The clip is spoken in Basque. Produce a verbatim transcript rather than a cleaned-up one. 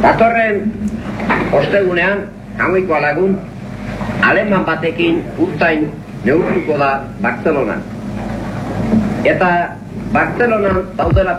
Datorren ostegunean, Jaungoikoa lagun, aleman batekin urtain neurtuko da Bartzelonan. Eta Bartzelonan daudela